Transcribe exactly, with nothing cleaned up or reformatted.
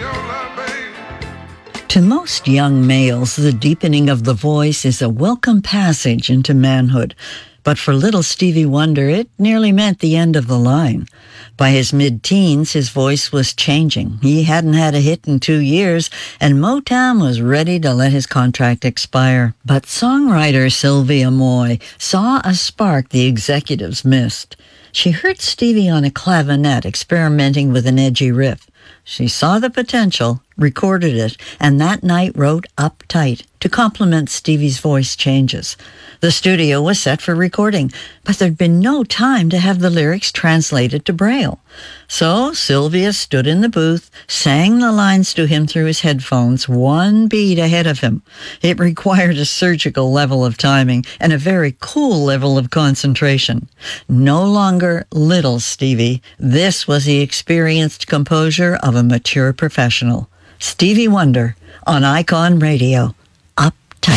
To most young males, the deepening of the voice is a welcome passage into manhood. But for little Stevie Wonder, it nearly meant the end of the line. By his mid-teens, his voice was changing. He hadn't had a hit in two years, and Motown was ready to let his contract expire. But songwriter Sylvia Moy saw a spark the executives missed. She heard Stevie on a clavinet experimenting with an edgy riff. She saw the potential, recorded it, and that night wrote Uptight to complement Stevie's voice changes. The studio was set for recording, but there'd been no time to have the lyrics translated to Braille. So Sylvia stood in the booth, sang the lines to him through his headphones, one beat ahead of him. It required a surgical level of timing and a very cool level of concentration. No longer little Stevie, this was the experienced composure of a mature professional. Stevie Wonder on Icon Radio.